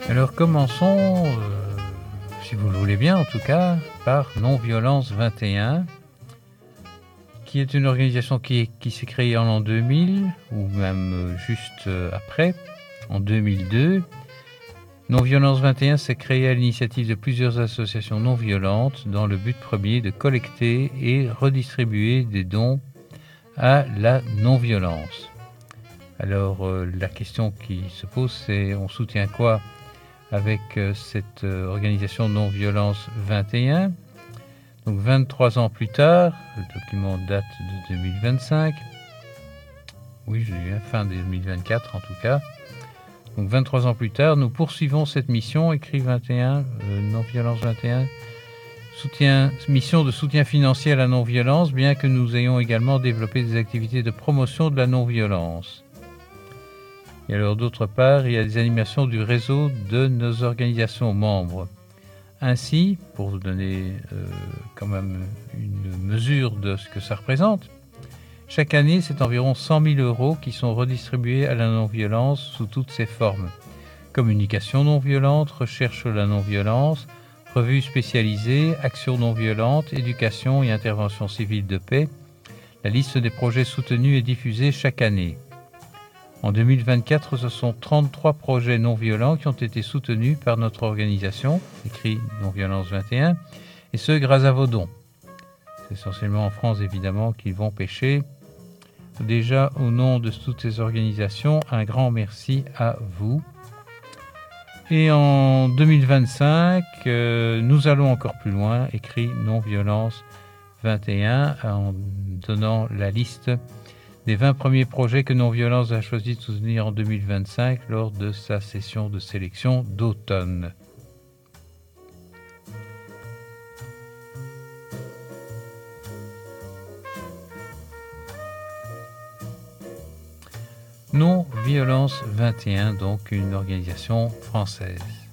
Alors commençons, si vous le voulez bien en tout cas, par Non-Violence 21, qui est une organisation qui s'est créée en l'an 2000, ou même juste après, en 2002. Non-Violence 21 s'est créée à l'initiative de plusieurs associations non-violentes dans le but premier de collecter et redistribuer des dons à la non-violence. Alors la question qui se pose, c'est on soutient quoi avec cette organisation Non-Violence 21. Donc 23 ans plus tard, le document date de 2025. Oui, je dis fin 2024 en tout cas. Donc 23 ans plus tard, nous poursuivons cette mission, écrit 21, Non-Violence 21, mission de soutien financier à la non-violence, bien que nous ayons également développé des activités de promotion de la non-violence. Et alors d'autre part, il y a des animations du réseau de nos organisations membres. Ainsi, pour vous donner quand même une mesure de ce que ça représente, chaque année, c'est environ 100 000 € qui sont redistribués à la non-violence sous toutes ses formes. Communication non-violente, recherche sur la non-violence, revues spécialisées, actions non-violentes, éducation et intervention civile de paix. La liste des projets soutenus est diffusée chaque année. En 2024, ce sont 33 projets non-violents qui ont été soutenus par notre organisation, écrit Non-Violence 21, et ce grâce à vos dons. C'est essentiellement en France, évidemment, qu'ils vont pêcher. Déjà, au nom de toutes ces organisations, un grand merci à vous. Et en 2025, nous allons encore plus loin, écrit Non-Violence 21, en donnant la liste des 20 premiers projets que Non-Violence a choisi de soutenir en 2025 lors de sa session de sélection d'automne. Non-Violence 21, donc une organisation française.